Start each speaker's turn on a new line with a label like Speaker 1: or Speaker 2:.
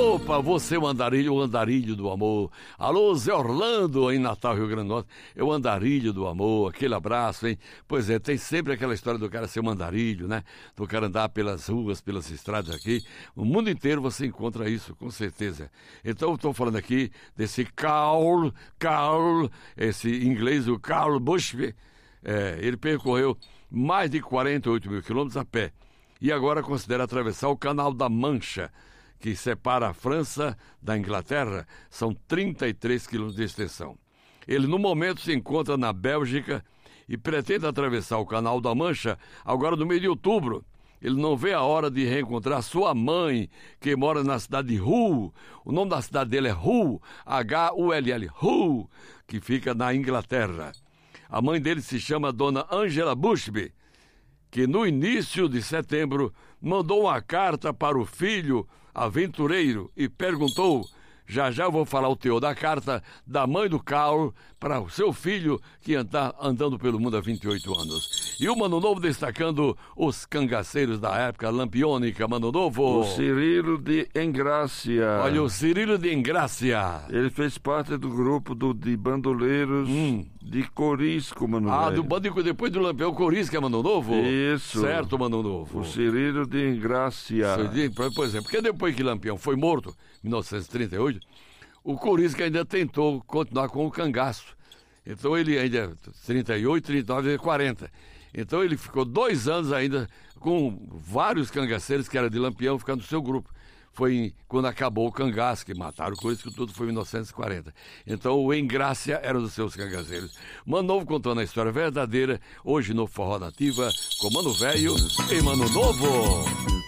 Speaker 1: Opa, você o andarilho do amor. Alô, Zé Orlando, em Natal, Rio Grande do Norte. É o andarilho do amor, aquele abraço, hein? Pois é, tem sempre aquela história do cara ser um andarilho, né? Do cara andar pelas ruas, pelas estradas aqui. O mundo inteiro você encontra isso, com certeza. Então eu estou falando aqui desse Carl, esse inglês, o Carl Bushby. Ele percorreu mais de 48 mil quilômetros a pé. E agora considera atravessar o Canal da Mancha, que separa a França da Inglaterra. São 33 quilômetros de extensão. Ele, no momento, se encontra na Bélgica e pretende atravessar o Canal da Mancha agora no mês de outubro. Ele não vê a hora de reencontrar sua mãe, que mora na cidade de Hull. O nome da cidade dele é Hull, Hull, Hull, que fica na Inglaterra. A mãe dele se chama Dona Angela Bushby, que no início de setembro mandou uma carta para o filho aventureiro e perguntou, já eu vou falar o teor da carta, da mãe do Carl para o seu filho que está andando pelo mundo há 28 anos. E o Mano Novo destacando os cangaceiros da época, Lampiônica, Mano Novo.
Speaker 2: O Cirilo de Engrácia.
Speaker 1: Olha, o Cirilo de Engrácia.
Speaker 2: Ele fez parte do grupo de bandoleiros de Corisco, Mano Novo.
Speaker 1: Do bando depois do Lampião, Corisco é Mano Novo?
Speaker 2: Isso.
Speaker 1: Certo, Mano Novo.
Speaker 2: O Cirilo de Engrácia.
Speaker 1: Por exemplo, porque depois que Lampião foi morto, em 1938, o Corisco ainda tentou continuar com o cangaço. Então ele ainda, 38, 39, 40. Então ele ficou 2 anos ainda com vários cangaceiros que era de Lampião ficando no seu grupo. Foi quando acabou o cangaço, que mataram o Corisco, tudo foi em 1940. Então o Engrácia era um dos seus cangaceiros. Mano Novo contando a história verdadeira, hoje no Forró Nativa, com Mano Velho e Mano Novo.